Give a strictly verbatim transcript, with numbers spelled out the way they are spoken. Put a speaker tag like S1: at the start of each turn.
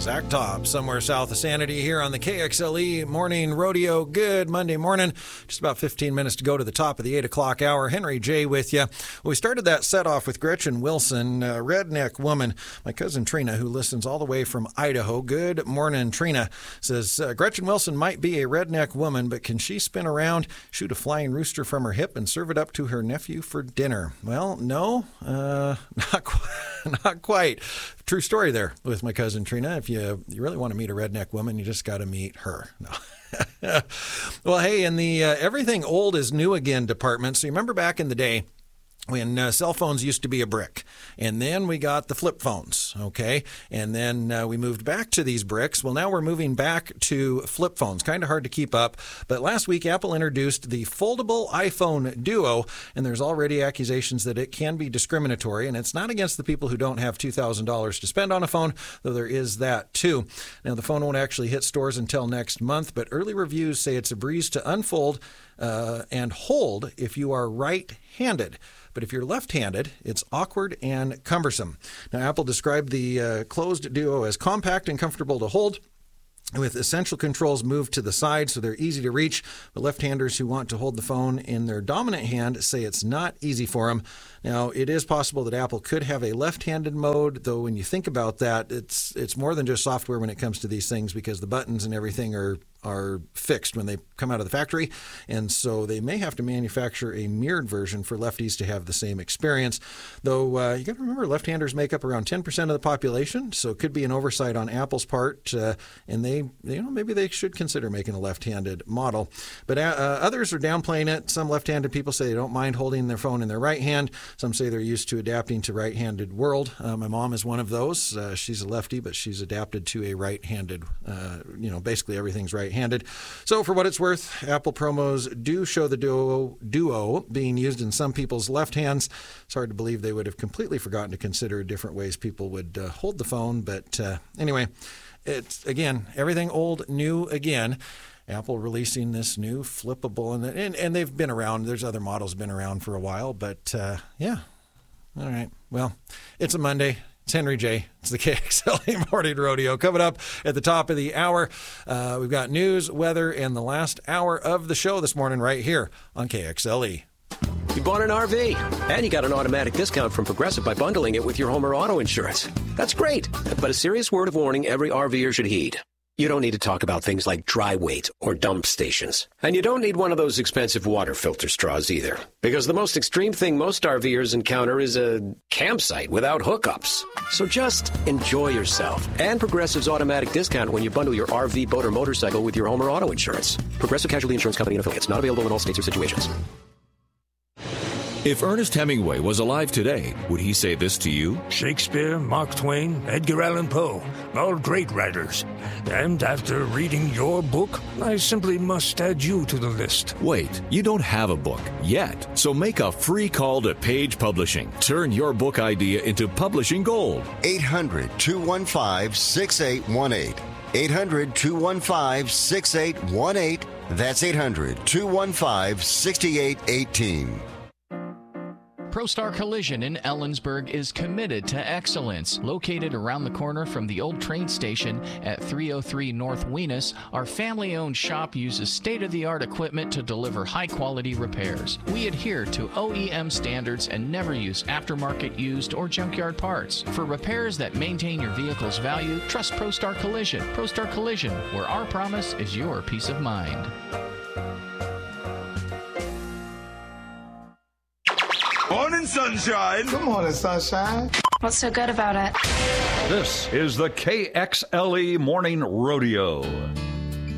S1: Zach Top, somewhere south of Sanity here on the K X L E Morning Rodeo. Good Monday morning. Just about fifteen minutes to go to the top of the eight o'clock hour. Henry J. with you. Well, we started that set off with Gretchen Wilson, a redneck woman. My cousin Trina, who listens all the way from Idaho. Good morning, Trina. Says, uh, Gretchen Wilson might be a redneck woman, but can she spin around, shoot a flying rooster from her hip, and serve it up to her nephew for dinner? Well, no, uh, not quite. Not quite. True story there with my cousin Trina. If you you really want to meet a redneck woman, you just got to meet her. No. Well, hey, in the uh, everything old is new again department, so you remember back in the day when uh, cell phones used to be a brick, and then we got the flip phones, okay? And then uh, we moved back to these bricks. Well, now we're moving back to flip phones. Kind of hard to keep up. But last week, Apple introduced the foldable iPhone Duo, and there's already accusations that it can be discriminatory, and it's not against the people who don't have two thousand dollars to spend on a phone, though there is that too. Now, the phone won't actually hit stores until next month, but early reviews say it's a breeze to unfold uh, and hold if you are right-handed. But if you're left-handed, it's awkward and cumbersome. Now, Apple described the uh, closed Duo as compact and comfortable to hold, with essential controls moved to the side so they're easy to reach. But left-handers who want to hold the phone in their dominant hand say it's not easy for them. Now, it is possible that Apple could have a left-handed mode, though when you think about that, it's it's more than just software when it comes to these things, because the buttons and everything are are fixed when they come out of the factory, and so they may have to manufacture a mirrored version for lefties to have the same experience. Though uh, you got to remember, left-handers make up around ten percent of the population, so it could be an oversight on Apple's part, uh, and they, you know, maybe they should consider making a left-handed model. But uh, others are downplaying it. Some left-handed people say they don't mind holding their phone in their right hand. Some say they're used to adapting to right-handed world. Uh, my mom is one of those. Uh, she's a lefty, but she's adapted to a right-handed. Uh, you know, basically everything's right-handed. So for what it's worth, Apple promos do show the Duo, Duo being used in some people's left hands. It's hard to believe they would have completely forgotten to consider different ways people would uh, hold the phone. But uh, anyway, it's, again, everything old, new again. Apple releasing this new flippable, and, and and they've been around. There's other models been around for a while, but uh, yeah. All right. Well, it's a Monday. It's Henry J. It's the K X L E Morning Rodeo. Coming up at the top of the hour, uh, we've got news, weather, and the last hour of the show this morning right here on K X L E.
S2: You bought an R V, and you got an automatic discount from Progressive by bundling it with your home or auto insurance. That's great, but a serious word of warning every RVer should heed. You don't need to talk about things like dry weight or dump stations. And you don't need one of those expensive water filter straws either. Because the most extreme thing most RVers encounter is a campsite without hookups. So just enjoy yourself. And Progressive's automatic discount when you bundle your R V, boat, or motorcycle with your home or auto insurance. Progressive Casualty Insurance Company and affiliates. Not available in all states or situations.
S3: If Ernest Hemingway was alive today, would he say this to you?
S4: Shakespeare, Mark Twain, Edgar Allan Poe, all great writers. And after reading your book, I simply must add you to the list.
S3: Wait, you don't have a book yet, so make a free call to Page Publishing. Turn your book idea into publishing gold.
S5: eight hundred, two one five, six eight one eight. eight hundred, two one five, six eight one eight. That's eight hundred, two one five, six eight one eight.
S6: ProStar Collision in Ellensburg is committed to excellence. Located around the corner from the old train station at three oh three North Weenus, our family-owned shop uses state-of-the-art equipment to deliver high-quality repairs. We adhere to O E M standards and never use aftermarket used or junkyard parts. For repairs that maintain your vehicle's value, trust ProStar Collision. ProStar Collision, where our promise is your peace of mind.
S7: Morning, sunshine.
S8: Good morning, sunshine.
S9: What's so good about it?
S10: This is the K X L E Morning Rodeo.